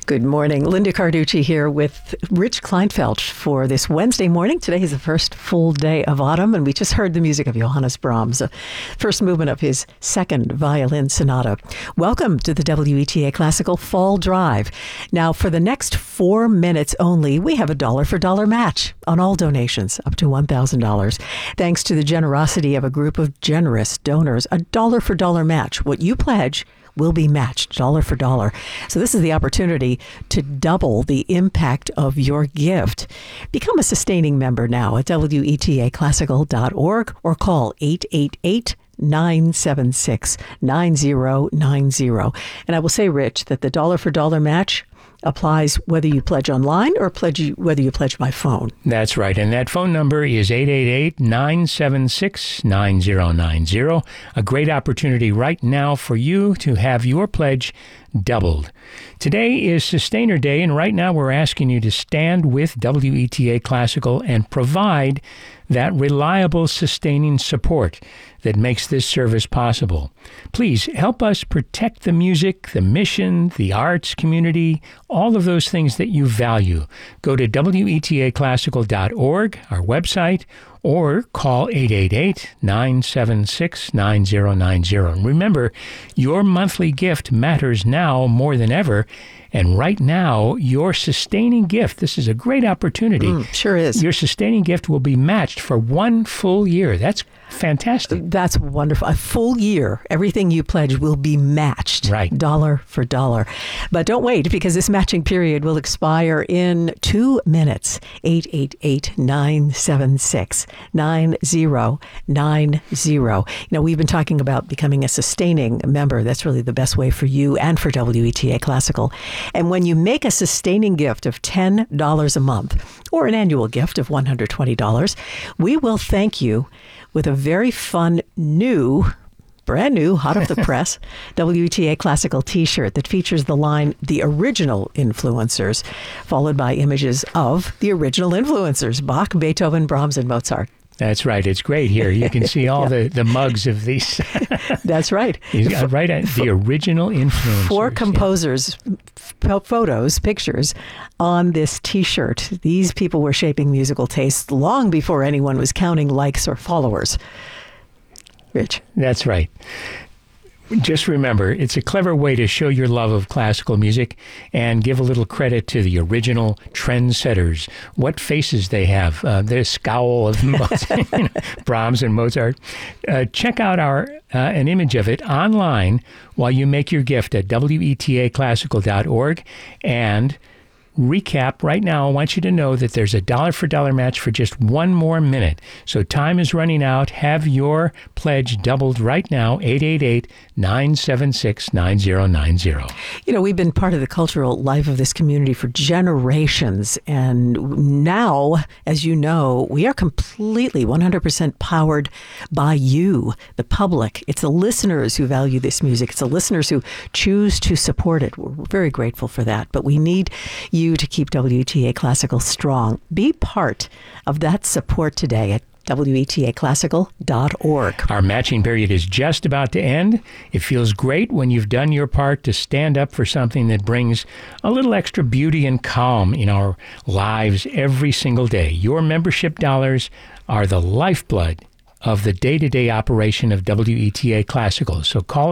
Good morning. Linda Carducci here with Rich Kleinfeld for this Wednesday morning. Today is the first full day of autumn, and we just heard the music of Johannes Brahms, the first movement of his second violin sonata. Welcome to the WETA Classical Fall Drive. Now, for the next 4 minutes only, we have a dollar-for-dollar match on all donations up to $1,000. Thanks to the generosity of a group of generous donors, a dollar-for-dollar match. What you pledge will be matched dollar for dollar. So this is the opportunity to double the impact of your gift. Become a sustaining member now at WETAClassical.org or call 888-976-9090. And I will say, Rich, that the dollar for dollar match applies whether you pledge online or whether you pledge by phone. That's right. And that phone number is 888-976-9090. A great opportunity right now for you to have your pledge doubled. Today is Sustainer Day, and right now we're asking you to stand with WETA Classical and provide that reliable, sustaining support that makes this service possible. Please help us protect the music, the mission, the arts community, all of those things that you value. Go to WETAClassical.org, our website, or call 888-976-9090. And remember, your monthly gift matters now more than ever. And right now, your sustaining gift, this is a great opportunity. Sure is. Your sustaining gift will be matched for 1 full year. That's fantastic. That's wonderful. A full year, everything you pledge will be matched. Right. Dollar for dollar. But don't wait, because this matching period will expire in 2 minutes. 888-976-9090. You know, we've been talking about becoming a sustaining member. That's really the best way for you and for WETA Classical. And when you make a sustaining gift of $10 a month or an annual gift of $120, we will thank you with a very fun brand new, hot off the press, WETA Classical t-shirt that features the line, "The Original Influencers," followed by images of the original influencers, Bach, Beethoven, Brahms, and Mozart. That's right. It's great here. You can see all the mugs of these. That's right. Right at the original influencers. 4 composers' photos, pictures on this t-shirt. These people were shaping musical tastes long before anyone was counting likes or followers. Rich. That's right. Just remember, it's a clever way to show your love of classical music and give a little credit to the original trendsetters. What faces they have. The scowl of Brahms and Mozart. Check out an image of it online while you make your gift at WETAClassical.org. And recap right now, I want you to know that there's a dollar-for-dollar match for just 1 more minute. So time is running out. Have your pledge doubled right now, 888-976-9090. You know, we've been part of the cultural life of this community for generations. And now, as you know, we are completely 100% powered by you, the public. It's the listeners who value this music. It's the listeners who choose to support it. We're very grateful for that. But we need you to keep WETA Classical strong. Be part of that support today at WETAClassical.org. Our matching period is just about to end. It feels great when you've done your part to stand up for something that brings a little extra beauty and calm in our lives every single day. Your membership dollars are the lifeblood of the day-to-day operation of WETA Classical. So call